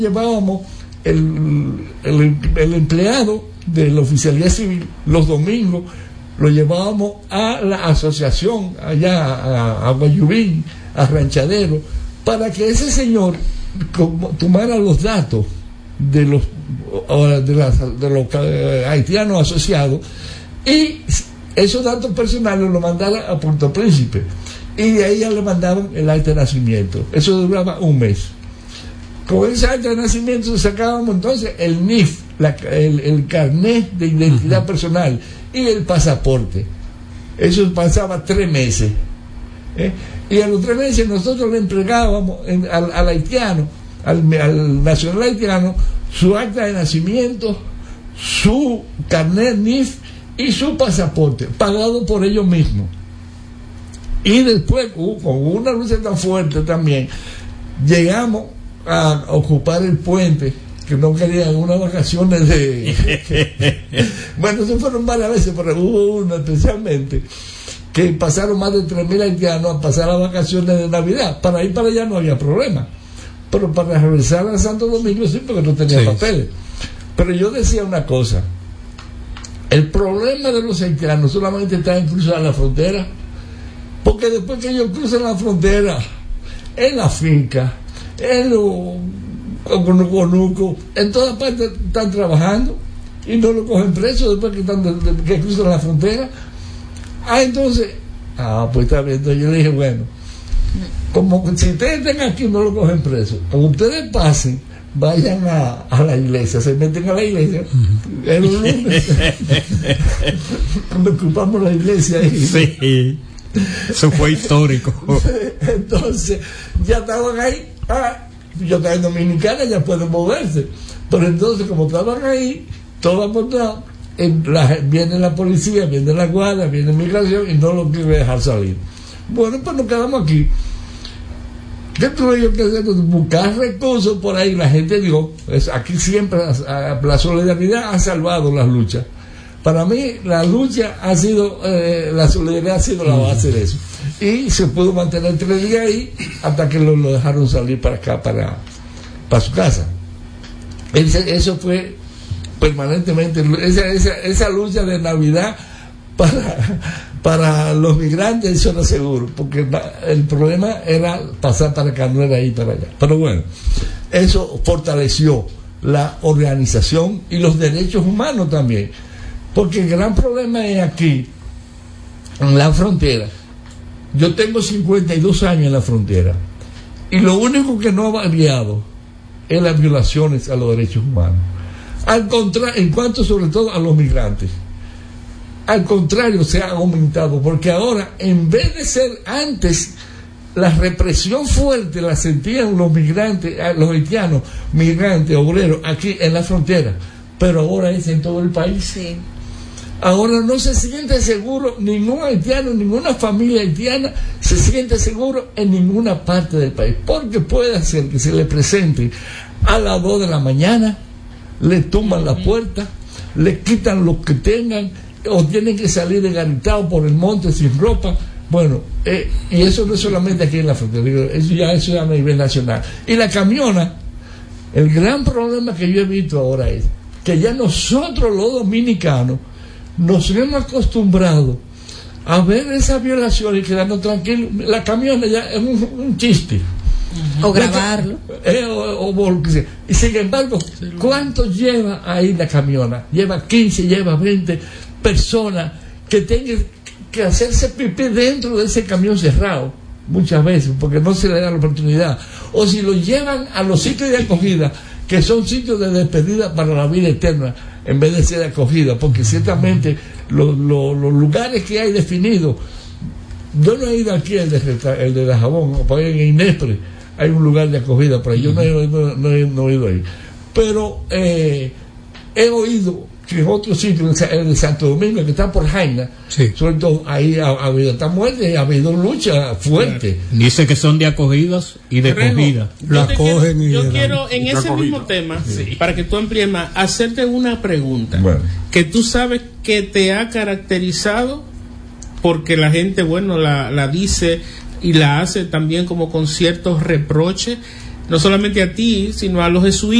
llevábamos el empleado de la oficialía civil los domingos, lo llevábamos a la asociación allá a Guayubín, a Ranchadero, para que ese señor tomara los datos de los haitianos asociados y esos datos personales los mandara a Puerto Príncipe, y de ahí ya le mandaban el acta de nacimiento. Eso duraba un mes. Con ese acta de nacimiento sacábamos entonces el NIF, el carnet de identidad personal y el pasaporte. Eso pasaba 3 meses. Y a los 3 meses nosotros le entregábamos al haitiano, al nacional haitiano, su acta de nacimiento, su carnet NIF y su pasaporte, pagado por ellos mismos. Y después, con una lucha tan fuerte también, llegamos a ocupar el puente, que no querían unas vacaciones bueno, se fueron varias veces, pero hubo una especialmente que pasaron más de 3.000 haitianos a pasar las vacaciones de Navidad. Para ir para allá no había problema, pero para regresar a Santo Domingo sí, porque no tenía papeles. Pero yo decía una cosa: el problema de los haitianos solamente está en cruzar la frontera, porque después que ellos cruzan la frontera, en la finca, en los conucos, en todas partes están trabajando y no lo cogen preso después que cruzan la frontera. Entonces, pues está bien. Entonces yo le dije, bueno, como si ustedes están aquí no lo cogen preso, cuando ustedes pasen, vayan a la iglesia, se meten a la iglesia. El lunes cuando ocupamos la iglesia ahí. Sí, eso fue histórico. Entonces ya estaban ahí. Yo estaba en Dominicana, ya pueden moverse, pero entonces como estaban ahí todos amontonados, viene la policía, viene la guardia, viene migración y no lo quiere dejar salir. Bueno, pues nos quedamos aquí. ¿Qué tuve yo que hacer? Buscar recursos por ahí. La gente dijo, aquí siempre la solidaridad ha salvado las luchas. Para mí la lucha ha sido, la solidaridad ha sido la base de eso, y se pudo mantener 3 días ahí hasta que lo dejaron salir para acá, para su casa. Eso fue permanentemente esa lucha de Navidad para los migrantes. Eso era seguro, porque el problema era pasar para acá, no era ir para allá. Pero bueno, eso fortaleció la organización y los derechos humanos también, porque el gran problema es aquí en la frontera. Yo tengo 52 años en la frontera y lo único que no ha variado es las violaciones a los derechos humanos. Al contrario, en cuanto sobre todo a los migrantes, al contrario, se ha aumentado, porque ahora, en vez de ser antes, la represión fuerte la sentían los migrantes, los haitianos, migrantes, obreros, aquí en la frontera, pero ahora es en todo el país. Sí. Ahora no se siente seguro ningún haitiano, ninguna familia haitiana se siente seguro en ninguna parte del país, porque puede ser que se le presente a las 2 de la mañana, le tumban la puerta, le quitan lo que tengan, o tienen que salir engaritados por el monte sin ropa. Bueno, y eso no es solamente aquí en la frontera, eso ya a nivel nacional. Y la camiona, el gran problema que yo he visto ahora es que ya nosotros los dominicanos nos hemos acostumbrado a ver esas violaciones y quedarnos tranquilos. La camiona ya es un chiste. O grabarlo. Y sin embargo, ¿cuánto lleva ahí la camiona? Lleva 15, lleva 20 personas que tengan que hacerse pipí dentro de ese camión cerrado, muchas veces, porque no se le da la oportunidad. O si lo llevan a los sitios de acogida, que son sitios de despedida para la vida eterna, en vez de ser de acogida, porque ciertamente los lugares que hay definidos, yo no he ido aquí el de Dajabón, o para en Inespre hay un lugar de acogida, pero yo no he ido ahí, pero he oído que en otros sitios, el de Santo Domingo, que está por Jaina, sí, sobre todo ahí ha habido esta muerte, ha habido lucha fuerte. Dice que son de acogidas y de acogida. Yo quiero en ese mismo tema, sí, para que tú amplíes más, hacerte una pregunta, bueno, que tú sabes que te ha caracterizado, porque la gente, bueno, la dice y la hace también como con ciertos reproches, no solamente a ti, sino a los jesuitas.